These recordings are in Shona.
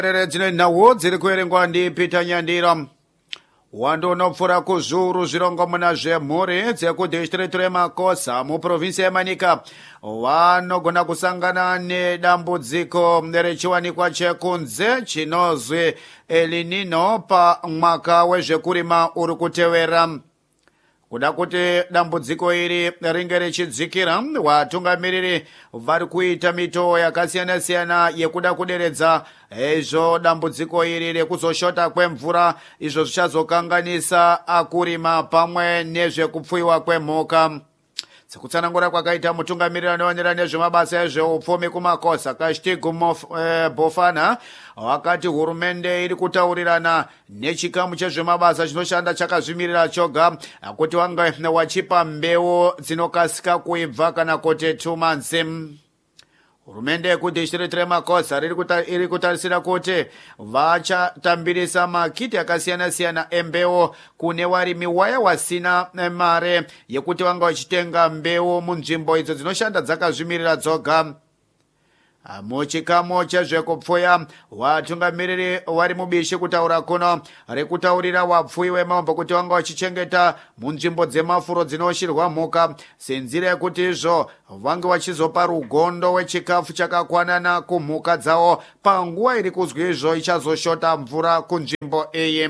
dzine nawo dziri kuerengwa ndi Peter Nyandira. Wandonopfura kuzuru zvirongo muna zvemhuri dzekudistrict reMakosa muprovinsi yeManika vanogona kusangana nedambudziko rechiwanikwa chekunze chinozwi El Nino pamwaka wezvekurima uri kutevera. Kuda kuti dambudziko iri ringe richidzikira, vatungamiriri vari kuita mitoo yakasiyana-siyana yekuda kuderedza izvo dambudziko iri rekuzoshota kwemvura, izvo zvichazokanganisa akurima pamwe nezvekupfuyiwa kwemhuka. Sekutsanangura kwakaita mutungamiriri anoonera nezvemabasa ezveupfumi kuMakosa Kashtigu Bofana wakati hurumende iri kutaurirana nechikamu chezvemabasa chinoshanda chakazvimirira choga kuti wange wachipa mbeu dzinokasika kuibva kana kuti 2 months. Hurumende yekudistrict reMakosa iri kutarisira kuti vachatambirisa makiti akasiyana-siyana embeu kune varimi waya wasina mare yekuti vanga vachitenga mbeu munzvimbo idzo dzinoshanda dzakazvimirira dzoga. Muchikamu chezvekupfuya vatungamiriri vari mubishi kutaura kuno rekutaurira wapfuyi wemombe kuti vanga vachichengeta munzvimbo dzemafuro dzinoshirwa mhuka senzira yekuti izvo vange vachizopa rugondo wechikafu chakakwanana kumhuka dzavo panguva iri kuzwi izvo ichazoshota mvura kunzvimbo iyi.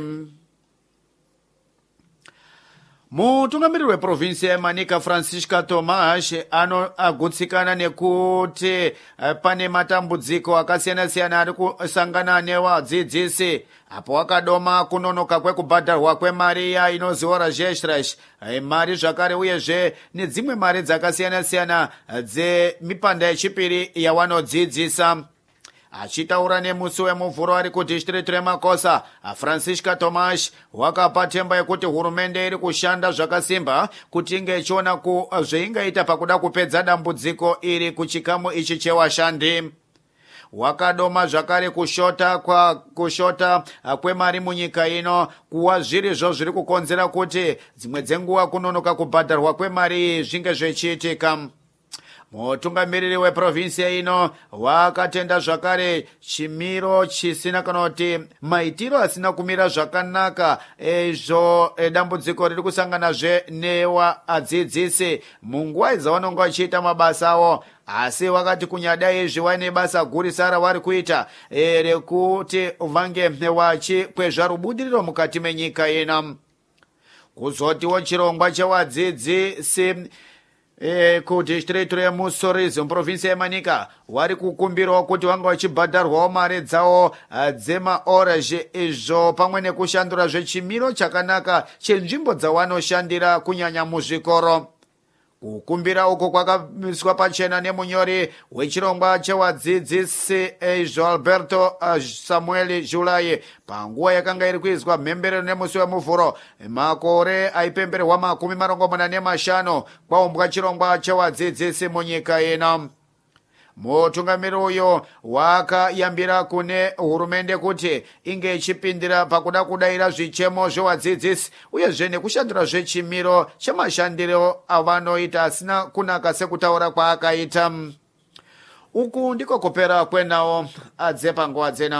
Mutungamiriri weprovinsi yeManika Francisca Tomas agutsikana nekuti pane matambudziko akasiyana-siyana ari kusangana nevadzidzisi apo wakadoma kunonoka kwekubhadharwa kwemari iya inoziwa razheshrash mari zvakare uyezve nedzimwe mari dzakasiyana-siyana dzemipanda yechipiri yavanodzidzisa. Achitaura nemusi wemuvhuro ari kudistrict reMakosa, Francisca Tomas wakapa temba yekuti hurumende iri kushanda zvakasimba kuti inge ichiona zvaingaita pakuda kupedza dambudziko iri kuchikamu ichi chevashandi. Wakadoma zvakare kushota kwemari munyika ino kuva zvirizvo zviri kukonzera kuti dzimwe dzenguva kunonoka kubhadharwa kwemari zvinge zvichiitika. Mutungamiriri weprovinsi ino wakatenda zvakare chimiro chisina kana kuti maitiro asina kumira zvakanaka izvo dambudziko riri kusanganazve nevadzidzisi munguva dzavanonga vachiita mabasa avo, asi wakati kunyada izvi vaine basa gurisa ravari kuita rekuti vange vachikwezva rubudiriro mukati menyika ino. Kuzotiwo chirongwa chevadzidzisi kudistrict reMusorizi muprovinsi yeManika vari kukumbirawo kuti vanga vachibhadharwawo mari dzavo dzemaorazhe izvo pamwe nekushandura zvechimiro chakanaka chenzvimbo dzawanoshandira kunyanya muzvikoro. Kukumbira uko kwakamiswa pachena nemunyori wechirongwa chevadzidzisi izvo Alberto Samuel Julai panguva yakanga iri kuizwa mhemberero nemusi wemuvhuro makore aipembererwa 45 kwaumbwa chirongwa chevadzidzisi munyika ino. Mutungamiriri uyo wakayambira kune hurumende kuti inge ichipindira pakuda kudayira zvichemo zvevadzidzisi uyezve nekushandura zvechimiro chemashandiro avanoita asina kunaka sekutaura kwaakaita. Uku ndiko kupera kwenawo adze panguva dzena.